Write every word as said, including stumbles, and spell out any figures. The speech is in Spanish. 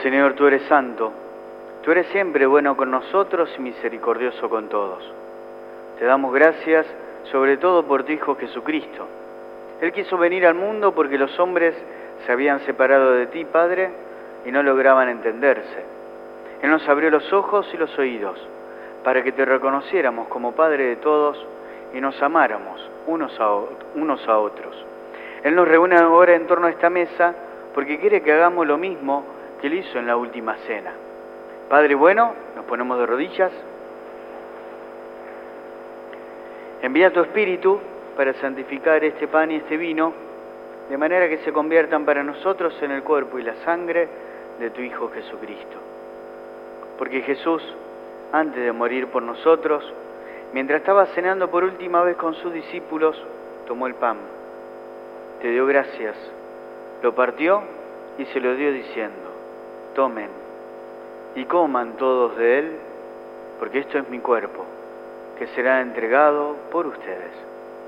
Señor, tú eres santo, tú eres siempre bueno con nosotros y misericordioso con todos. Te damos gracias sobre todo por tu Hijo Jesucristo. Él quiso venir al mundo porque los hombres se habían separado de ti, Padre, y no lograban entenderse. Él nos abrió los ojos y los oídos para que te reconociéramos como Padre de todos y nos amáramos unos a, unos a otros. Él nos reúne ahora en torno a esta mesa porque quiere que hagamos lo mismo que Él hizo en la última cena. Padre bueno, nos ponemos de rodillas. Envía tu Espíritu para santificar este pan y este vino, de manera que se conviertan para nosotros en el cuerpo y la sangre de tu Hijo Jesucristo. Porque Jesús, antes de morir por nosotros, mientras estaba cenando por última vez con sus discípulos, tomó el pan, te dio gracias, lo partió y se lo dio diciendo: tomen y coman todos de él, porque esto es mi cuerpo, que será entregado por ustedes.